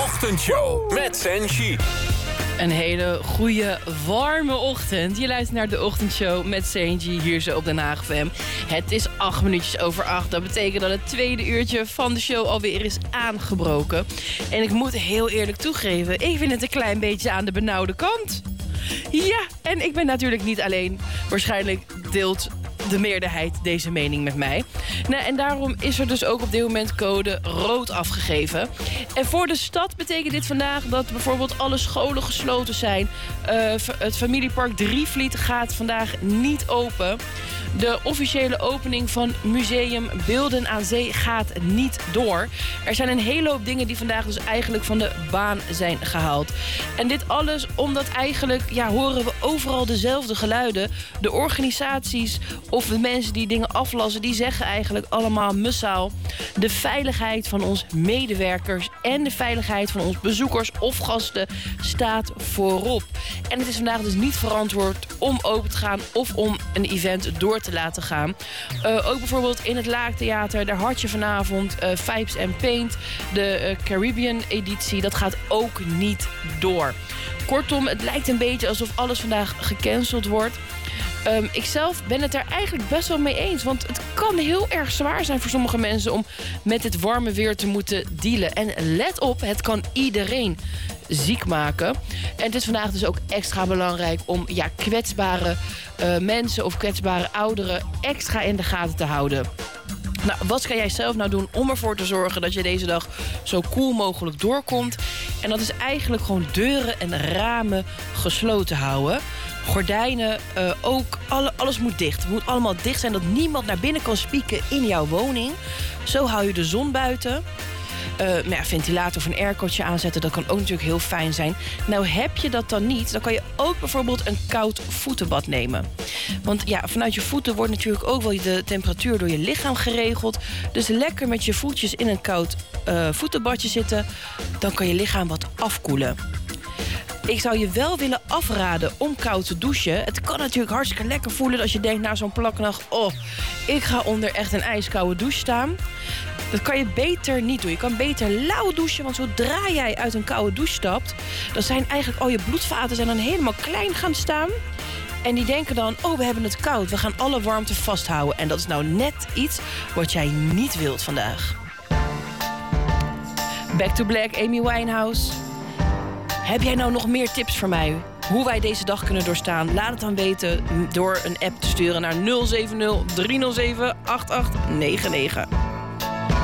Ochtendshow met Senshi. Een hele goede, warme ochtend. Je luistert naar de Ochtendshow met Senji hier zo op Den Haag FM. Het is 8 minuutjes over 8. Dat betekent dat het tweede uurtje van de show alweer is aangebroken. En ik moet heel eerlijk toegeven, ik vind het een klein beetje aan de benauwde kant. Ja, en ik ben natuurlijk niet alleen. Waarschijnlijk deelt de meerderheid deze mening met mij. Nou, en daarom is er dus ook op dit moment code rood afgegeven. En voor de stad betekent dit vandaag dat bijvoorbeeld alle scholen gesloten zijn. Het familiepark Drievliet gaat vandaag niet open. De officiële opening van Museum Beelden aan Zee gaat niet door. Er zijn een hele hoop dingen die vandaag dus eigenlijk van de baan zijn gehaald. En dit alles omdat eigenlijk horen we overal dezelfde geluiden. De organisaties of de mensen die dingen aflassen, die zeggen eigenlijk allemaal massaal: de veiligheid van onze medewerkers en de veiligheid van onze bezoekers of gasten staat voorop. En het is vandaag dus niet verantwoord om open te gaan of om een event door te laten gaan. Ook bijvoorbeeld in het Laagtheater, daar had je vanavond Vibes and Paint, de Caribbean editie, dat gaat ook niet door. Kortom, het lijkt een beetje alsof alles vandaag gecanceld wordt. Ik zelf ben het daar eigenlijk best wel mee eens. Want het kan heel erg zwaar zijn voor sommige mensen om met dit warme weer te moeten dealen. En let op, het kan iedereen ziek maken. En het is vandaag dus ook extra belangrijk om kwetsbare mensen of kwetsbare ouderen extra in de gaten te houden. Nou, wat kan jij zelf nou doen om ervoor te zorgen dat je deze dag zo cool mogelijk doorkomt? En dat is eigenlijk gewoon deuren en ramen gesloten houden. Gordijnen, ook alles moet dicht. Het moet allemaal dicht zijn, dat niemand naar binnen kan spieken in jouw woning. Zo hou je de zon buiten. Ventilator of een aircootje aanzetten, dat kan ook natuurlijk heel fijn zijn. Nou, heb je dat dan niet, dan kan je ook bijvoorbeeld een koud voetenbad nemen. Want vanuit je voeten wordt natuurlijk ook wel de temperatuur door je lichaam geregeld. Dus lekker met je voetjes in een koud voetenbadje zitten, dan kan je lichaam wat afkoelen. Ik zou je wel willen afraden om koud te douchen. Het kan natuurlijk hartstikke lekker voelen als je denkt na zo'n plaknacht: oh, ik ga onder echt een ijskoude douche staan. Dat kan je beter niet doen. Je kan beter lauw douchen, want zodra jij uit een koude douche stapt, dan zijn eigenlijk al je bloedvaten zijn dan helemaal klein gaan staan. En die denken dan: oh, we hebben het koud, we gaan alle warmte vasthouden. En dat is nou net iets wat jij niet wilt vandaag. Back to Black, Amy Winehouse. Heb jij nou nog meer tips voor mij hoe wij deze dag kunnen doorstaan? Laat het dan weten door een app te sturen naar 070 307 8899.